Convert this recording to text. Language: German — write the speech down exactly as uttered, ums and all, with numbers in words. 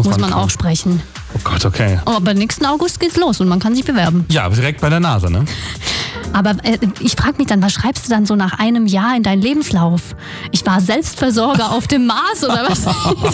muss, muss man rankommen. auch sprechen. Oh Gott, okay. Aber nächsten August geht's los und man kann sich bewerben. Ja, direkt bei der NASA, ne? Aber äh, ich frage mich dann, was schreibst du dann so nach einem Jahr in deinen Lebenslauf? Ich war Selbstversorger auf dem Mars oder was?